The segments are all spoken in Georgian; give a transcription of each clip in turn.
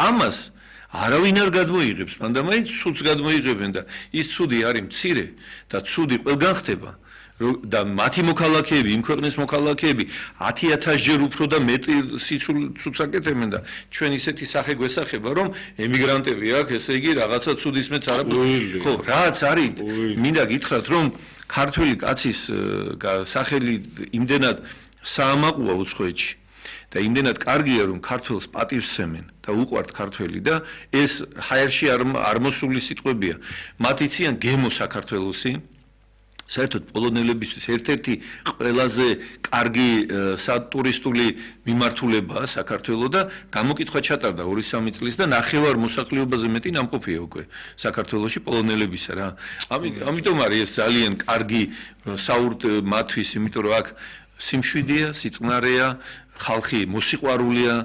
ამას არავინ არ გადმოიღებს, მანდა მაინც ცუდს გადმოიღებენ და ის ცუდი არის მცირე და ცუდი ყველგან ხდება. და მათი მოქალაქეები, იმ ქვეყნის მოქალაქეები 10,000-ჯერ უფრო და მეტი ცუდს აკეთებენ და ჩვენ ისეთი სახე გვესახება, რომ ემიგრანტები აქვს, ესე იგი რაღაცა ცუდისმეც არ აქვს. ხო, რაც არის, მინდა გითხრათ, რომ ქართველი კაცის სახელი იმდენად საამაყუა უცხოეთში და იმდენად კარგია, რომ ქართველს პატივსცემენ და უყვართ ქართველი და ეს ჰაერში არ მოსული სიტყვებია. მათ იციან გემო საქართველოსი. საერთოდ პოლონელებისთვის ერთ-ერთი ყველაზე კარგი სატურისტული მიმართულებაა საქართველო და გამოკითხვა ჩატარდა 2-3 წლის და ნახევარ მოსახლეობაზე მეტი ნამყოფია უკვე საქართველოში პოლონელებისა რა. ამიტომ არის ეს ძალიან კარგი საურთ მათთვის, იმიტომ რომ აქ სიმშვიდეა, სიწყნარეა, ხალხი მოსიყვარულია,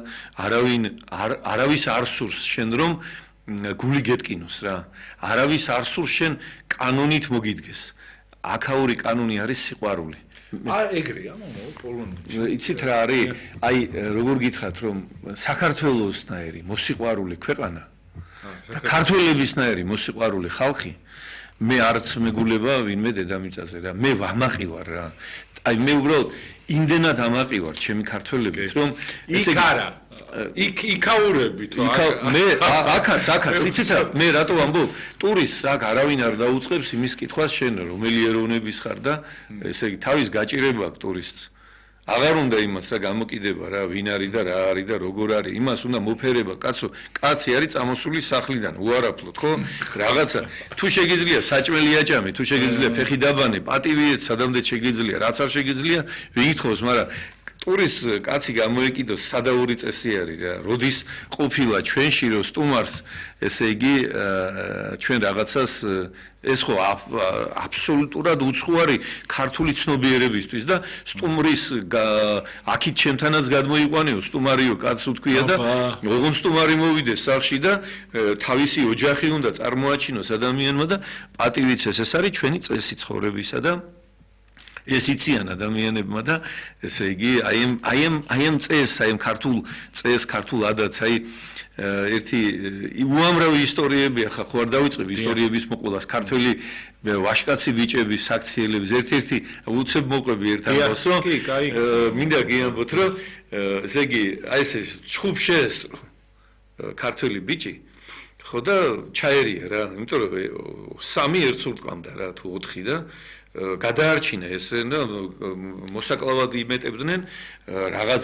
არავის არ სურს შენ რომ გული გეტკინოს რა. არავის არ სურს შენ კანონით მოგიდგეს. აქაური კანონი არის სიყვარული. ეგრეა, პოლონეთში. იცით რა არის? აი, როგორ გითხრათ, რომ საქართველოსნაირი მოსიყვარული ქვეყანა და ქართველებისნაირი მოსიყვარული ხალხი, მე არც მეგულება ვინმე დედამიწაზე რა. მე ვამაყი ვარ რა. აი, მე უბრალოდ იმდენად ამაყი ვარ ჩემი ქართველებით, რომ იქ არა. იქაურებით მე აქაც იცით რა მე რატო ვამბობ ტურისტს აქ არავინ არ დაუწყებს იმის კითხვას შენ რომელი ეროვნების ხარ და ესე იგი თავის გაჭირება აქვს ტურისტს აღარ უნდა იმას რა გამოკიდება რა ვინ არის და რა არის და როგორ არის იმას უნდა მოფერება კაცო კაცი არის წამოსული სახლიდან უარაფლოთ ხო რაღაცა თუ შეგიძლია საჭმელი აჭამე თუ შეგიძლია ფეხი დაბანე პატივიეთ სადამდე შეგიძლია რაც არ შეგიძლია ვიკითხოს მაგრამ ტურის კაცი გამოეკიდოს სადაური წესი არის რა. როდის ყოფილა ჩვენში რომ სტუმარს, ესე იგი, ჩვენ რაღაცას ეს ხო აბსოლუტურად უცხოარი ქართული ცნობიერებისთვის და სტუმრის აქით ჩემთანაც გადმოიყვანეო სტუმარიო კაცს უთქვია და ოღონდ სტუმარი მოვიდეს სახლში და თავისი ოჯახი უნდა წარმოაჩინოს ადამიანმა და პატივიც ეს არის ჩვენი წესი ცხოვრებისა და ეს იციან ადამიანებმა და ესე იგი აი ამ წესს, აი ამ ქართულ ადათს, აი ერთი უამრავი ისტორიები ახლა ხო არ დავიწყებ ისტორიების მოყოლას ქართველი ვაშკაცი ბიჭების საქციელების ერთ-ერთი უცებ მოყვები ერთ ამბავს რომ მინდა გიამბოთ რომ ესე იგი აი ეს ჩხუბში ქართველი ბიჭი ხო და ჩაერია რა იმიტომ რომ 3 ერთ სულტყამდა რა თუ 4 და გადაარჩინა ეს და მოსაკლავად იმეტებდნენ რაღაც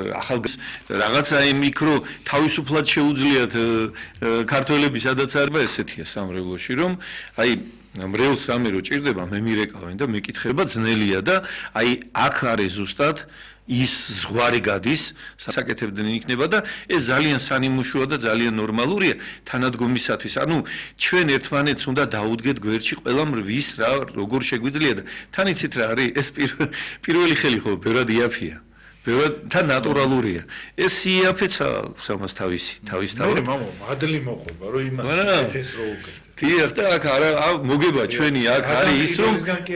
რაღაცა მიკრო თავისუფლად შეუძლიათ ქართველების სადაც არის ესეთია სამრევლოში რომ აი მრევლს რამე რო ჭირდება მე მირეკავენ და მეკითხება ძნელია და აი აქ არის ზუსტად ის ზღვარი გადის საკეთებდნენ იქნება და ეს ძალიან სანიმუშოა და ძალიან ნორმალურია თანადგომისათვის ანუ ჩვენ ერთმანეთს უნდა დაუდგეთ გვერდში ყველამ ვის რა როგორ შეგვიძლია და თან იცით რა არის ეს პირველი ხელი ხო ბევრად იაფია ბევრად თან ნატურალურია ეს იაფეც სამას თავისი მე მამა მადლი მოყობა რომ იმას ეთეს რო უკეთე დიახ და აქ არა მოგება ჩვენი აქ არის ის რომ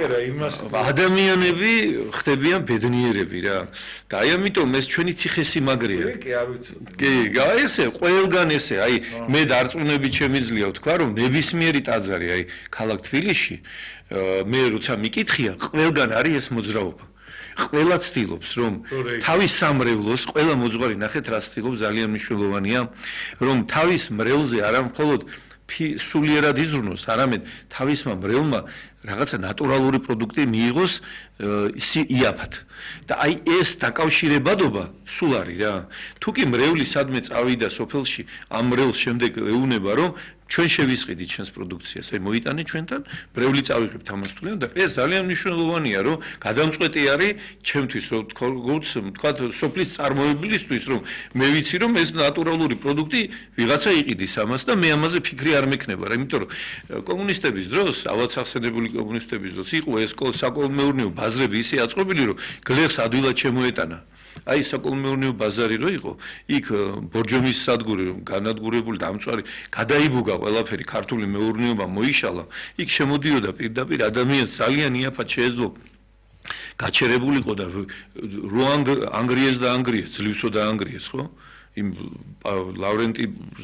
ადამიანები ხდებიან ბედნიერები რა და აი ამიტომ ეს ჩვენი ციხესიმაგრეა კი არ ვიცი კი აი ესე ყველგან ესე აი მე დარწმუნებით შემიძლია ვთქვა რომ ნებისმიერი ტაძარი აი ქალაქ თბილისში მე როცა მიკითხია ყველგან არის ეს მოძრაობა ყველა ცდილობს რომ თავის სამრევლოს ყველა მოძღვარი ნახეთ რა ცდილობს ძალიან მნიშვნელოვანია რომ თავის მრევლზე არა მხოლოდ სულიერად იზრუნოს, არამედ თავისმა მრევლმა რაღაცა ნატურალური პროდუქტი მიიღოს იაფად. და აი ეს დაკავშირებადობა სულ არის რა. თუ კი მრევლი სადმე წავიდა სოფელში, ამ მრევლს შემდეგ ეუნება რომ ჩვენ შევისყიდით ჩვენს პროდუქციას, აი მოიტანე ჩვენთან, მრევლი წავიღებთ ამასთვლიან და ეს ძალიან მნიშვნელოვანია რომ გადამწყვეტი არის ჩემთვის რომ თქვა სოფლის წარმოებლისთვის რომ მე ვიცი რომ ეს ნატურალური პროდუქტი ვიღაცა იყიდის ამას და მე ამაზე ფიქრი არ მექნება რა, იმიტომ რომ კომუნისტების დროს, ავაცახსენებული კომუნისტების დროს იყო ეს საკოლმეურნეო ბაზრები ისე აწყობილი რომ გლეხს ადვილად შემოეტანა აი საკოლმეურნეო ბაზარი რო იყო იქ ბორჯომის სადგური რომ განადგურებული დამწვარი გადაიბუგა ყველაფერი ქართული მეურნეობა მოიშალა იქ შემოდიოდა პირდაპირ ადამიანს ძალიან იაფად შეეძლო გაჩერებულიყო და რო ანგრიეს და ანგრიეს ძლივსო და ანგრიეს ხო იმ ლავრენტი